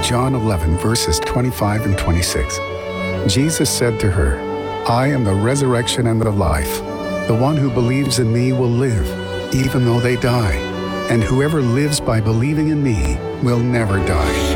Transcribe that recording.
John 11, verses 25 and 26. Jesus said to her, I am the resurrection and the life. The one who believes in me will live, even though they die. And whoever lives by believing in me will never die.